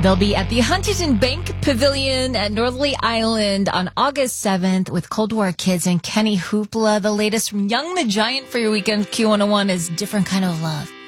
They'll be at the Huntington Bank Pavilion at Northerly Island on August 7th with Cold War Kids and Kenny Hoopla. The latest from Young the Giant for your weekend Q101 is Different Kind of Love.